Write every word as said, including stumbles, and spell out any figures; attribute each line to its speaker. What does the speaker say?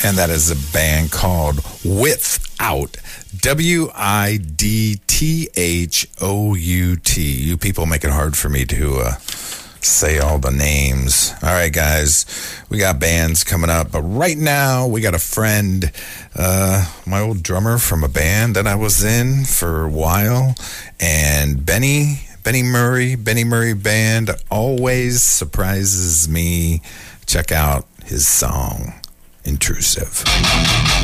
Speaker 1: And that is a band called Without. W I D T H O U T. You people make it hard for me to uh, say all the names. All right, guys. We got bands coming up. But right now, we got a friend, uh, my old drummer from a band that I was in for a while. And Benny, Benny Murray, Benny Murray Band always surprises me. Check out his song, Intrusive.